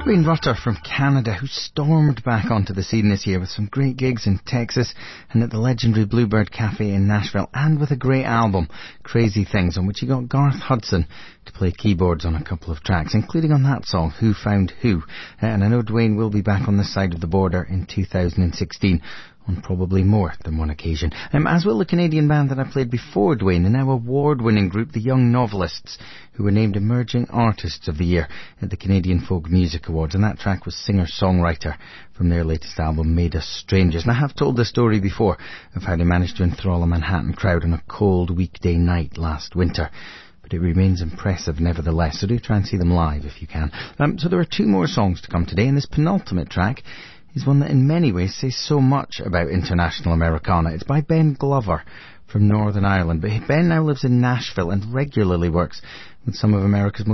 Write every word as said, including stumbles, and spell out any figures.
Dwayne Rutter from Canada, who stormed back onto the scene this year with some great gigs in Texas and at the legendary Bluebird Cafe in Nashville, and with a great album, Crazy Things, on which he got Garth Hudson to play keyboards on a couple of tracks, including on that song, Who Found Who. Uh, and I know Dwayne will be back on this side of the border in two thousand sixteen. On probably more than one occasion. Um, as will the Canadian band that I played before Dwayne, the now award-winning group The Young Novelists, who were named Emerging Artists of the Year at the Canadian Folk Music Awards, and that track was singer-songwriter from their latest album, Made Us Strangers. And I have told the story before of how they managed to enthrall a Manhattan crowd on a cold weekday night last winter. But it remains impressive nevertheless, so do try and see them live if you can. Um, so there are two more songs to come today, and this penultimate track is one that in many ways says so much about international Americana. It's by Ben Glover from Northern Ireland, but Ben now lives in Nashville and regularly works with some of America's most